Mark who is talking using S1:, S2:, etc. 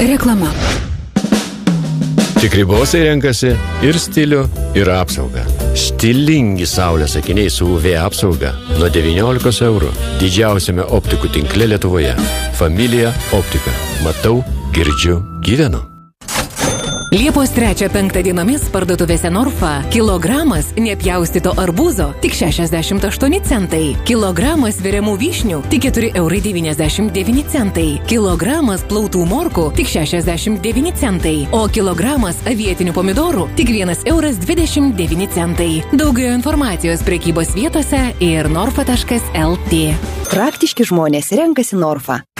S1: Reklama.
S2: Tikri bosai renkasi ir stilių, ir apsaugą. Stilingi saulės akiniai su UV apsauga nuo 19 eurų. Didžiausiame optikų tinkle Lietuvoje. Familija optika. Matau, girdžiu, gyvenu.
S1: Liepos 3-5 dienomis parduotuvėse Norfa kilogramas nepjaustyto arbūzo tik 68 centai. Kilogramas sveriamų vyšnių tik 4,99 eurai. Kilogramas plautų morkų tik 69 centai. O kilogramas avietinių pomidorų tik 1,29 eurai. Daugiau informacijos prekybos vietose ir norfa.lt.
S3: Praktiški žmonės renkasi Norfa.